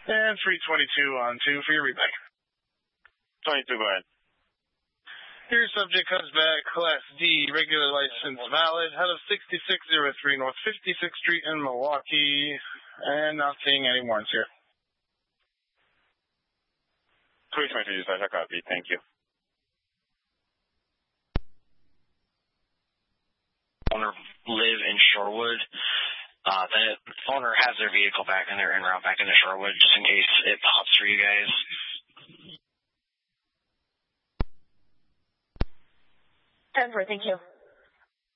And 322 on 2 for your readback. 22, go ahead. Your subject comes back, Class D, regular license valid, out of 6603 North 56th Street in Milwaukee, and not seeing any warrants here. 322, I copy. Thank you. Owner live in Shorewood. The owner has their vehicle back and they're en route back into Shorewood just in case it pops for you guys. 10-4, thank you.